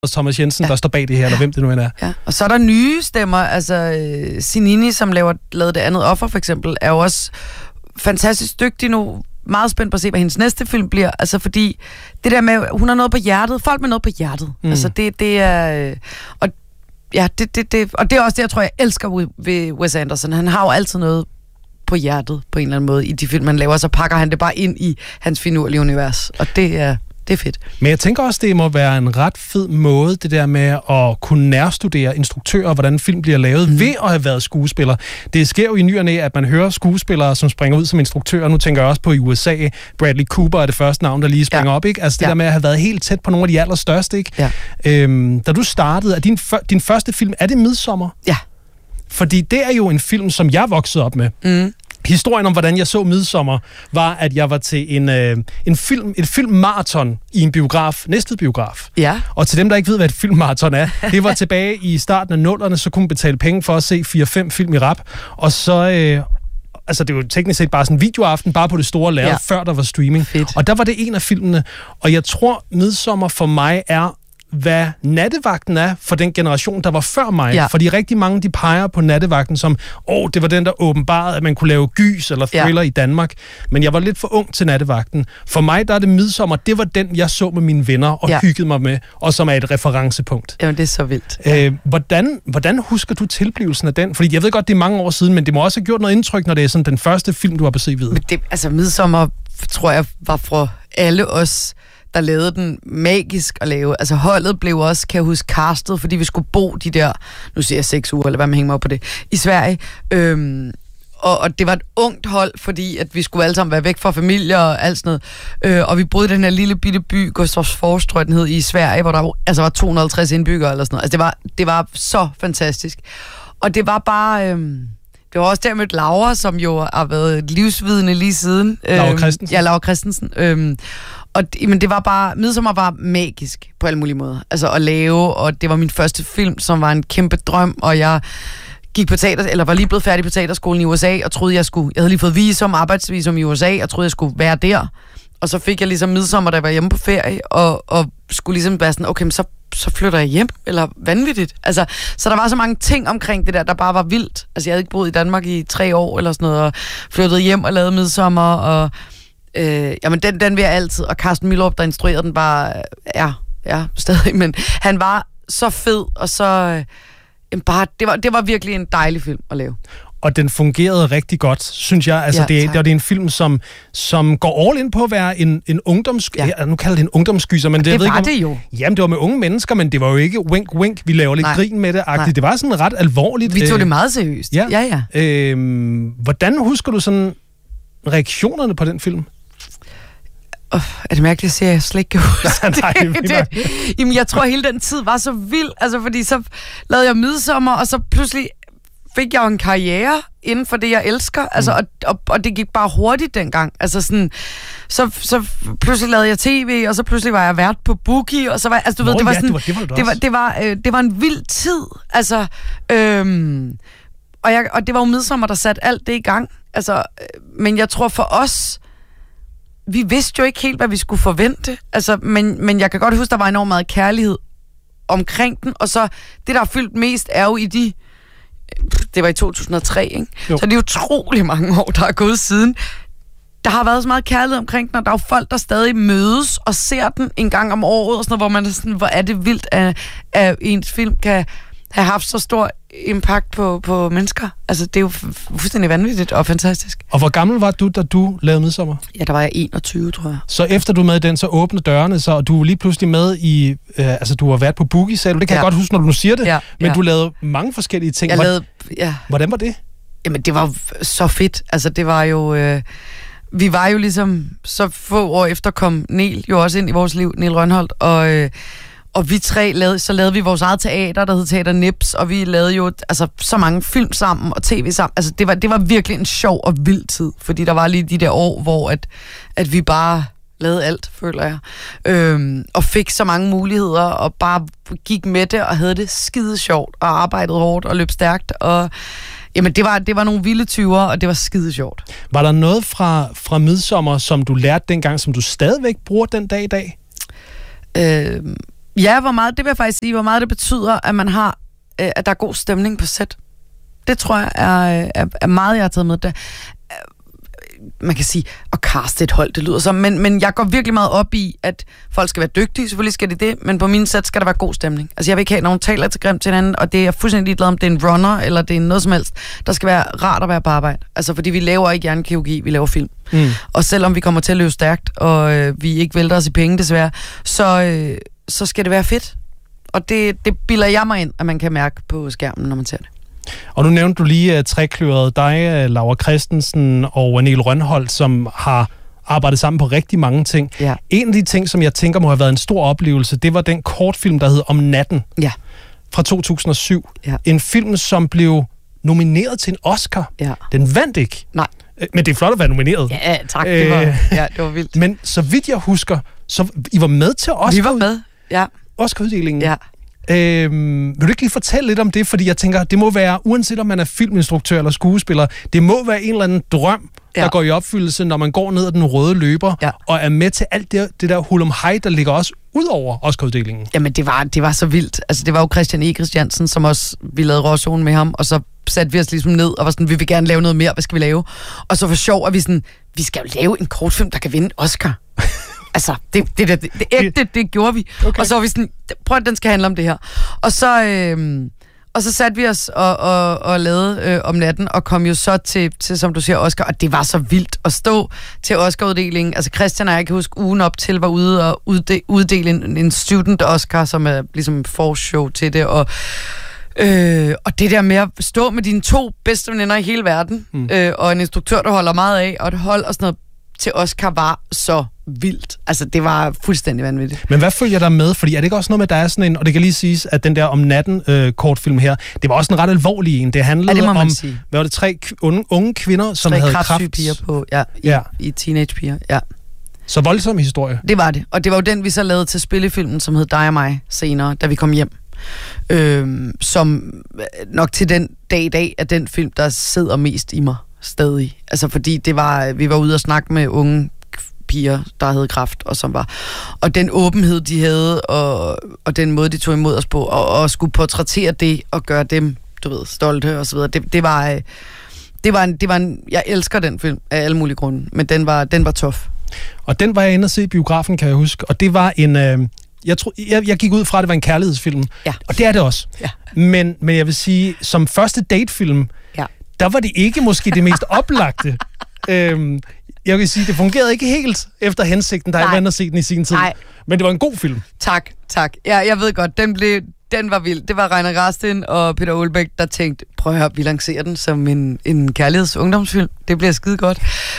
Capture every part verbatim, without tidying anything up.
Thomas Jensen, ja. der står bag det her, eller hvem det nu end er. Ja. Og så er der nye stemmer, altså Sinini, som laver, lavede det andet offer for eksempel, er jo også fantastisk dygtig nu. Meget spændt på at se, hvad hendes næste film bliver. Altså fordi det der med, hun har noget på hjertet, folk med noget på hjertet. Mm. Altså det, det er... Og, ja, det, det, det, og det er også det, jeg tror, jeg elsker ved Wes Anderson. Han har jo altid noget på hjertet, på en eller anden måde, i de film, man laver, så pakker han det bare ind i hans finurlige univers. Og det er... Det er fedt. Men jeg tænker også, det må være en ret fed måde, det der med at kunne nærstudere instruktører, hvordan film bliver lavet, mm. ved at have været skuespiller. Det sker jo i ny og næ, at man hører skuespillere, som springer ud som instruktører. Nu tænker jeg også på i U S A. Bradley Cooper er det første navn, der lige springer ja. op, ikke? Altså det ja. der med at have været helt tæt på nogle af de allerstørste, ikke? Ja. Øhm, da du startede, er din, din første film, er det Midsommar? Ja. Fordi det er jo en film, som jeg voksede op med. Mm. Historien om, hvordan jeg så Midsommar, var, at jeg var til en, øh, en film, et filmmarathon i en biograf, Næstved Biograf. Ja. Og til dem, der ikke ved, hvad et filmmarathon er, det var tilbage i starten af nullerne, så kunne man betale penge for at se fire fem film i rap. Og så... Øh, altså det var jo teknisk set bare sådan en videoaften, bare på det store lærred, ja. før der var streaming. Fedt. Og der var det en af filmene. Og jeg tror, Midsommar for mig er... hvad Nattevagten er for den generation, der var før mig. Ja. Fordi rigtig mange, de peger på Nattevagten som, åh, det var den, der åbenbarede, at man kunne lave gys eller thriller ja. i Danmark. Men jeg var lidt for ung til Nattevagten. For mig, der er det Midsommar, det var den, jeg så med mine venner og ja. hyggede mig med, og som er et referencepunkt. Jamen, det er så vildt. Ja. Øh, hvordan, hvordan husker du tilblivelsen af den? Fordi jeg ved godt, det er mange år siden, men det må også have gjort noget indtryk, når det er sådan den første film, du har beset. Det, altså, Midsommar, tror jeg, var for alle os, der lavede den magisk at lave. Altså holdet blev også, kan jeg huske, castet, fordi vi skulle bo de der, nu siger jeg seks uger, eller hvad man hænger op på det, i Sverige. Øhm, og, og det var et ungt hold, fordi at vi skulle alle sammen være væk fra familier og alt sådan noget. Øh, og vi boede i den her lille bitte by, Gustavsfors, tror jeg den hed, i Sverige, hvor der var, altså var to hundrede og halvtreds indbyggere eller sådan noget. Altså det var, det var så fantastisk. Og det var bare... Øhm, det var også der med Laura, som jo har været livsvidende lige siden. Laura Christensen. Ja, Laura Christensen. Øhm, og men det var bare, Midsommar var magisk på alle mulige måder. Altså at lave, og det var min første film, som var en kæmpe drøm, og jeg gik på teater, eller var lige blevet færdig på teaterskolen i U S A, og troede, jeg skulle, jeg havde lige fået visum, arbejdsvisum i U S A, og troede, jeg skulle være der. Og så fik jeg ligesom Midsommar, da jeg var hjemme på ferie, og, og skulle ligesom være sådan, okay, men så så flytter jeg hjem, eller vanvittigt. Altså, så der var så mange ting omkring det der, der bare var vildt. Altså, jeg havde ikke boet i Danmark i tre år, eller sådan noget, og flyttede hjem og lavede Midsommar, og øh, jamen, den, den vil jeg altid, og Carsten Myllerup, der instruerede den, bare, ja, ja, stadig, men han var så fed, og så, øh, bare, det var, det var virkelig en dejlig film at lave. Og den fungerede rigtig godt, synes jeg. Altså, ja, det, det, det er en film, som, som går all in på at være en, en ungdoms... Ja. Ja, nu kalder det en ungdomsgyser, men det, det jeg ved var ikke, det jo. Jamen, det var med unge mennesker, men det var jo ikke wink-wink. Vi laver lidt Nej. grin med det. -agtigt. Det var sådan ret alvorligt. Vi tog det meget seriøst. Ja, ja. ja. Øh, hvordan husker du sådan reaktionerne på den film? Oh, er det mærkeligt at sige, at jeg slet ikke kan huske Nej, det? det? Jamen, jeg tror, hele den tid var så vild. Altså, fordi så lavede jeg Midsommar, og så pludselig fik jeg jo en karriere inden for det, jeg elsker. Altså, mm. og, og, og det gik bare hurtigt dengang. Altså sådan, så, så pludselig lavede jeg tv, og så pludselig var jeg vært på Boogie, og så var altså, du Nå, ved, det var ja, sådan, det var, det var, det var, det var, øh, det var en vild tid. Altså, øhm, og, jeg, og det var jo Midsommar, der satte alt det i gang. Altså, øh, men jeg tror for os, vi vidste jo ikke helt, hvad vi skulle forvente. Altså, men, men jeg kan godt huske, der var enormt meget kærlighed omkring den, og så det, der er fyldt mest, er jo i de det var i to tusind og tre, ikke? Jo. Så det er utrolig mange år, der er gået siden. Der har været så meget kærlighed omkring den, og der er jo folk, der stadig mødes og ser den en gang om året, og sådan noget, hvor man er sådan, hvor er det vildt, at, at ens film kan have haft så stor impact på, på mennesker. Altså, det er jo fuldstændig vanvittigt og fantastisk. Og hvor gammel var du, da du lavede Midsommar? Ja, der var jeg enogtyve, tror jeg. Så efter du med i den, så åbnede dørene, så og du var lige pludselig med i... Øh, altså, du har været på Boogie, sagde du. Det kan ja. jeg godt huske, når du nu siger det. Ja, men ja. du lavede mange forskellige ting. Jeg lavede... Ja. Hvordan var det? Jamen, det var så fedt. Altså, det var jo... Øh, vi var jo ligesom... Så få år efter kom Niel jo også ind i vores liv, Niel Rønholdt, og... Øh, Og vi tre lavede, så lavede vi vores eget teater, der hed Teater Nips, og vi lavede jo altså, så mange film sammen og tv sammen. Altså, det var, det var virkelig en sjov og vild tid, fordi der var lige de der år, hvor at, at vi bare lavede alt, føler jeg. Øhm, og fik så mange muligheder, og bare gik med det, og havde det skide sjovt, og arbejdede hårdt og løb stærkt, og jamen, det var, det var nogle vilde tyver, og det var skide sjovt. Var der noget fra, fra Midsommar, som du lærte dengang, som du stadigvæk bruger den dag i dag? Øh, Ja, hvor meget, det vil jeg faktisk sige, hvor meget det betyder, at man har, øh, at der er god stemning på set. Det tror jeg er, er, er meget, jeg har taget med det. Man kan sige, at caste et hold, det lyder som, men, men jeg går virkelig meget op i, at folk skal være dygtige, selvfølgelig skal de det, men på min set skal der være god stemning. Altså jeg vil ikke have nogen taler til grimt til hinanden, og det er fuldstændig ligeglad om det er en runner, eller det er noget som helst. Der skal være rart at være på arbejde. Altså fordi vi laver ikke hjernekirurgi, vi laver film. Mm. Og selvom vi kommer til at løbe stærkt, og øh, vi ikke vælter os i penge desværre, så, øh, så skal det være fedt. Og det, det bilder jeg mig ind, at man kan mærke på skærmen, når man ser det. Og nu nævnte du lige uh, trekløret dig, uh, Laura Christensen og Niel Rønholdt, som har arbejdet sammen på rigtig mange ting. Ja. En af de ting, som jeg tænker må have været en stor oplevelse, det var den kortfilm, der hed Om natten, ja. fra to tusind og syv. Ja. En film, som blev nomineret til en Oscar. Ja. Den vandt ikke. Nej. Men det er flot at være nomineret. Ja, tak. Det var, øh, ja, det var vildt. Men så vidt jeg husker, så I var med til Oscar. Vi var med, ja. Oscar-uddelingen. Ja. Øhm, vil du ikke lige fortælle lidt om det? Fordi jeg tænker, det må være, uanset om man er filminstruktør eller skuespiller, det må være en eller anden drøm, ja. der går i opfyldelse, når man går ned ad den røde løber, ja. og er med til alt det, det der hulumhej, der ligger også ud over Oscar-uddelingen. Jamen, det var, det var så vildt. Altså, det var jo Christian E. Christiansen, som også, vi lavede Råzonen med ham, og så satte vi os ligesom ned, og var sådan, vi vil gerne lave noget mere, hvad skal vi lave? Og så for sjov, at vi sådan, vi skal jo lave en kortfilm, der kan vinde Oscar. Altså, det, det, det, det, det ægte, det gjorde vi. Okay. Og så var vi sådan, prøv at den skal handle om det her. Og så, øh, og så satte vi os og, og, og lavede øh, Om natten, og kom jo så til, til, som du siger, Oscar, og det var så vildt at stå til Oscar-uddelingen. Altså, Christian og jeg kan huske, ugen op til var ude og udde, uddele en, en student Oscar, som er ligesom en forshow til det, og Øh, og det der med at stå med dine to bedste veninder i hele verden, mm. øh, og en instruktør, der holder meget af, og et hold og sådan noget, til Oscar var så vildt. Altså, det var fuldstændig vanvittigt. Men hvad følger der med? Fordi er det ikke også noget med, at der er sådan en, og det kan lige siges, at den der Om natten øh, kortfilm her, det var også en ret alvorlig en. Det handlede ja, det om, sige. hvad var det, tre unge, unge kvinder, som tre havde kræft. Tre piger på, ja, i, ja. i teenagepiger, ja. Så voldsom historie. Det var det. Og det var jo den, vi så lavede til spillefilmen, som hed Dig og mig senere, da vi kom hjem. Øhm, som nok til den dag i dag er den film, der sidder mest i mig stadig. Altså fordi det var, vi var ude og snakke med unge piger, der havde kræft, og som var, og den åbenhed, de havde, og, og den måde, de tog imod os på, og, og skulle portrættere det, og gøre dem, du ved, stolte, og så videre. Det, det var, det var en, det var en, jeg elsker den film, af alle mulige grunde, men den var, den var tough. Og den var jeg inde at se i biografen, kan jeg huske, og det var en, øh, jeg, tro, jeg, jeg gik ud fra, at det var en kærlighedsfilm, ja. og det er det også. Ja. Men, men jeg vil sige, som første datefilm, ja. der var det ikke måske det mest oplagte. øhm, jeg vil sige, det fungerede ikke helt efter hensigten, da jeg var inde og se den i sin tid. Nej. Men det var en god film. Tak, tak. Ja, jeg ved godt, den blev... Den var vild. Det var Reiner Rastin og Peter Olbæk, der tænkte, prøv at høre, vi lancerer den som en, en kærligheds-ungdomsfilm. Det bliver skide godt.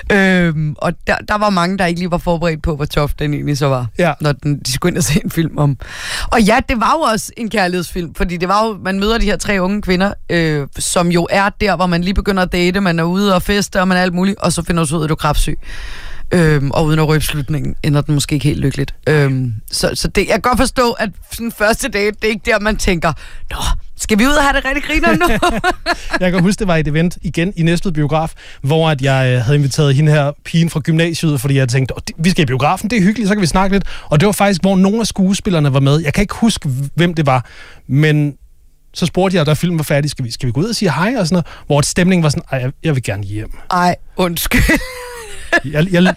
Øhm, og der, der var mange, der ikke lige var forberedt på, hvor tof den egentlig så var, ja. Når den, de skulle ind og se en film om. Og ja, det var jo også en kærlighedsfilm, fordi det var jo, man møder de her tre unge kvinder, øh, som jo er der, hvor man lige begynder at date, man er ude og feste, og man er alt muligt, og så finder du ud af, at du er kræftsyg. Øhm, og uden at røbe slutningen, ender den måske ikke helt lykkeligt. Øhm, så så det, jeg kan godt forstå, at den første date, det er ikke der, man tænker, nå, skal vi ud og have det rigtig griner nu? Jeg kan huske, det var et event igen i Næstved Biograf, hvor at jeg havde inviteret hende her, pigen fra gymnasiet, fordi jeg tænkte, vi skal i biografen, det er hyggeligt, så kan vi snakke lidt. Og det var faktisk, hvor nogle af skuespillerne var med. Jeg kan ikke huske, hvem det var, men så spurgte jeg, da filmen var færdig, skal vi, skal vi gå ud og sige hej og sådan noget, hvor stemningen var sådan, ej, jeg, jeg vil gerne hjem. Ej, undskyld. Jeg, jeg,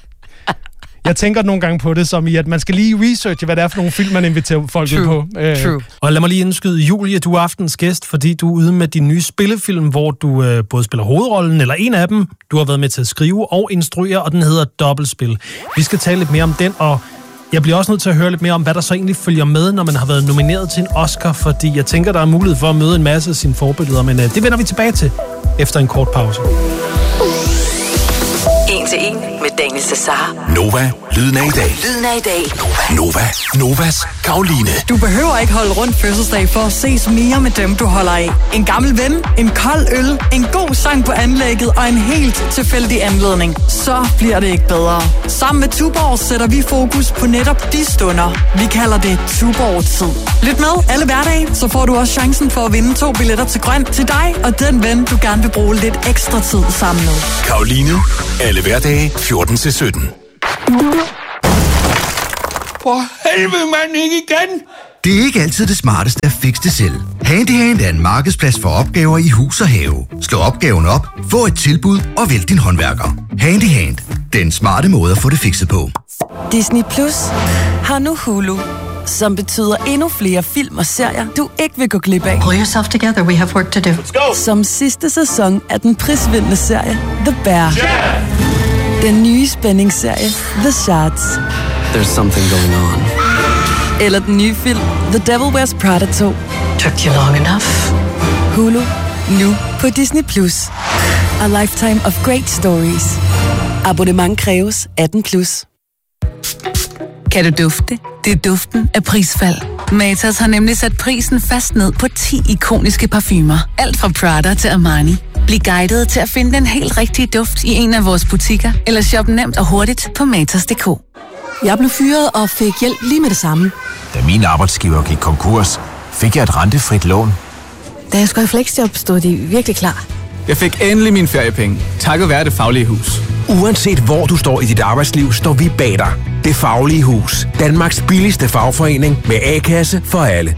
jeg tænker nogle gange på det som i, at man skal lige researche, hvad det er for nogle film, man inviterer folk True. ud på. True. Og lad mig lige indskyde, Julie, du er aftens gæst, fordi du er ude med din nye spillefilm, hvor du øh, både spiller hovedrollen, eller en af dem. Du har været med til at skrive og instruere, og den hedder Dobbeltspil. Vi skal tale lidt mere om den, og jeg bliver også nødt til at høre lidt mere om, hvad der så egentlig følger med, når man har været nomineret til en Oscar, fordi jeg tænker, der er mulighed for at møde en masse af sine forbilleder, men øh, det vender vi tilbage til efter en kort pause. En til en med Daniel Cesar. Nova, lyden af i dag. Lyden af i dag. Nova, Novas Karoline. Du behøver ikke holde rundt fødselsdag for at ses mere med dem, du holder af. En gammel ven, en kold øl, en god sang på anlægget og en helt tilfældig anledning. Så bliver det ikke bedre. Sammen med Tuborg sætter vi fokus på netop de stunder. Vi kalder det Tuborg-tid. Lyt med alle hverdage, så får du også chancen for at vinde to billetter til grøn til dig og den ven, du gerne vil bruge lidt ekstra tid sammen med. Karoline, alle hverdage fjorten til sytten. For helvede, mand, ikke igen! Det er ikke altid det smarteste at fikse det selv. Handyhand er en markedsplads for opgaver i hus og have. Slå opgaven op, få et tilbud og vælg din håndværker. Handyhand. Den smarte måde at få det fikset på. Disney Plus har nu Hulu, som betyder endnu flere film og serier, du ikke vil gå glip af. Pull yourself together, we have work to do. Let's go! Som sidste sæson af den prisvindende serie The Bear. Yeah! Den nye spændingsserie The Shards. There's something going on. Eller den nye film The Devil Wears Prada to. Took you long enough. Hulu, nu på Disney Plus. A lifetime of great stories. Abonnement kræves atten plus. Kan du dufte? Det er duften af prisfald. Matas har nemlig sat prisen fast ned på ti ikoniske parfumer. Alt fra Prada til Armani. Bliv guidet til at finde den helt rigtige duft i en af vores butikker, eller shop nemt og hurtigt på matas punktum d k. Jeg blev fyret og fik hjælp lige med det samme. Da min arbejdsgiver gik konkurs, fik jeg et rentefrit lån. Da jeg skulle i fleksjob, stod de virkelig klar. Jeg fik endelig mine feriepenge, takket være Det Faglige Hus. Uanset hvor du står i dit arbejdsliv, står vi bag dig. Det Faglige Hus. Danmarks billigste fagforening med A-kasse for alle.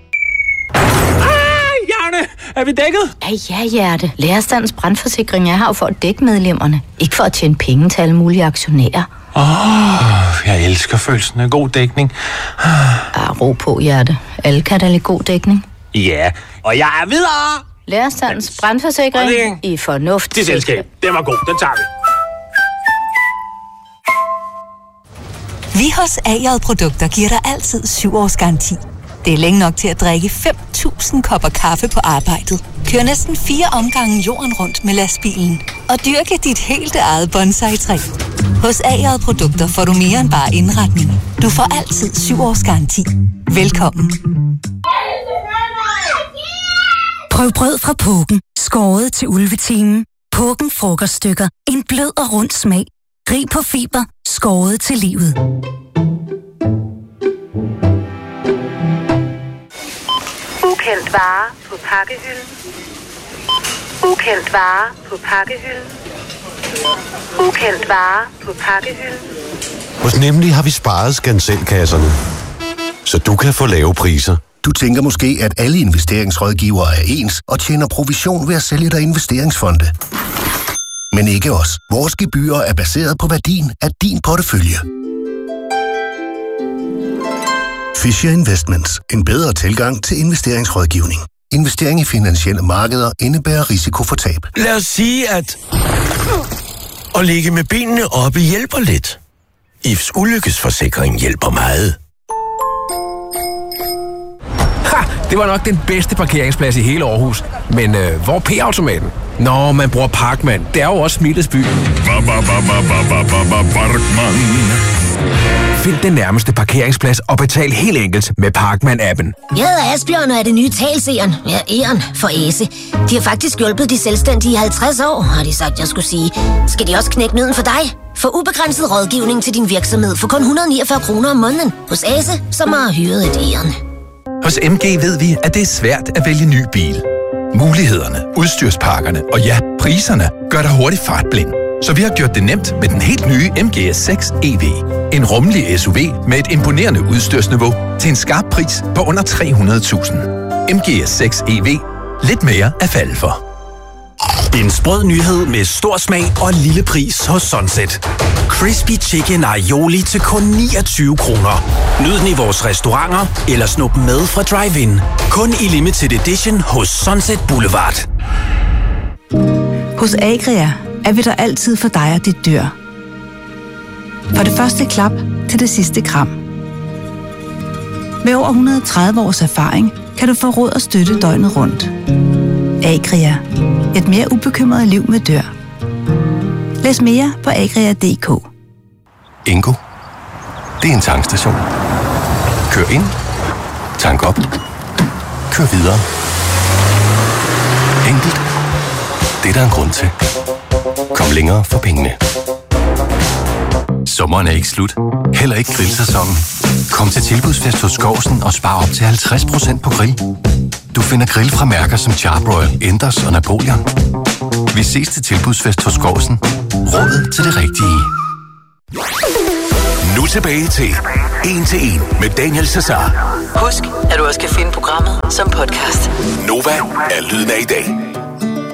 Er vi dækket? Ja, ja, Hjerte. Lærerstandens brandforsikring er her for at dække medlemmerne. Ikke for at tjene penge til alle mulige aktionærer. Åh, oh, jeg elsker følelsen af god dækning. Ah, ro på, Hjerte. Alle kan da lide god dækning. Ja, og jeg er videre. Lærerstandens brandforsikring i fornuft. Det selskab, den var god. Den tager vi. Vi hos A J Produkter giver dig altid syv års garanti. Det er længe nok til at drikke fem tusind kopper kaffe på arbejdet. Kør næsten fire omgange jorden rundt med lastbilen. Og dyrke dit helt eget bonsai-træ. Hos A J Produkter får du mere end bare indretning. Du får altid syv års garanti. Velkommen. Prøv brød fra Pågen. Skåret til ulvetimen. Pågen frokoststykker. En blød og rund smag. Rig på fiber. Skåret til livet. Ukendt vare på pakkehylden. Ukendt vare på pakkehylden. Ukendt vare på pakkehylden. Hos Nemlig har vi sparet skanselkasserne, så du kan få lave priser. Du tænker måske, at alle investeringsrådgivere er ens og tjener provision ved at sælge dig investeringsfonde. Men ikke os. Vores gebyrer er baseret på værdien af din portefølje. Fisher Investments. En bedre tilgang til investeringsrådgivning. Investering i finansielle markeder indebærer risiko for tab. Lad os sige, at at ligge med benene oppe hjælper lidt. I F's ulykkesforsikring hjælper meget. Ha! Det var nok den bedste parkeringsplads i hele Aarhus. Men øh, hvor er P-automaten? Nå, man bruger Parkman. Det er jo også Smilets by. Find den nærmeste parkeringsplads og betal helt enkelt med Parkman-appen. Jeg hedder Asbjørn og er det nye talseren. Ja, Eren for Æse. De har faktisk hjulpet de selvstændige i halvtreds år, har de sagt, jeg skulle sige. Skal de også knække nøden for dig? Få ubegrænset rådgivning til din virksomhed for kun et hundrede og niogfyrre kroner om måneden. Hos Æse, som har hyret et Eren. Hos M G ved vi, at det er svært at vælge ny bil. Mulighederne, udstyrspakkerne og ja, priserne gør dig hurtigt fartblind. Så vi har gjort det nemt med den helt nye M G S seks E V. En rummelig S U V med et imponerende udstyrsniveau til en skarp pris på under tre hundrede tusind. M G S seks E V. Lidt mere at falde for. En sprød nyhed med stor smag og lille pris hos Sunset. Crispy Chicken Aioli til kun niogtyve kroner. Nyd den i vores restauranter eller snup med fra drive-in. Kun i limited edition hos Sunset Boulevard. Hos Agria er vi der altid for dig og dit dyr. Fra det første klap til det sidste kram. Med over et hundrede og tredive års erfaring kan du få råd og støtte døgnet rundt. Agria. Et mere ubekymret liv med dyr. Læs mere på agria punktum d k. Ingo. Det er en tankstation. Kør ind. Tank op. Kør videre. Enkelt. Det er der en grund til. Kom længere for pengene. Sommeren er ikke slut. Heller ikke grillsæsonen. Kom til Tilbudsfest hos Skovsen og spar op til halvtreds procent på grill. Du finder grill fra mærker som Charbroil, Enders og Napoleon. Vi ses til Tilbudsfest hos Skovsen. Råd til det rigtige. Nu tilbage til En til En med Daniel Cesar. Husk, at du også kan finde programmet som podcast. Nova er lyden af i dag.